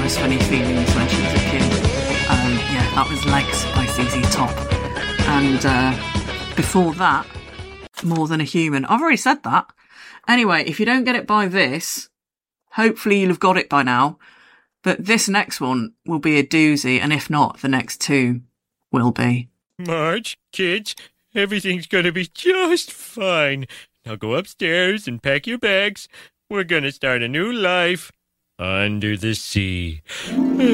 Most Funny Feelings when she was a kid. Yeah, that was Legs by ZZ Top. And before that, More Than a Human. I've already said that. Anyway, if you don't get it by this, hopefully you'll have got it by now. But this next one will be a doozy, and if not, the next two will be. Marge, kids, everything's gonna be just fine. Now go upstairs and pack your bags. We're gonna start a new life under the sea.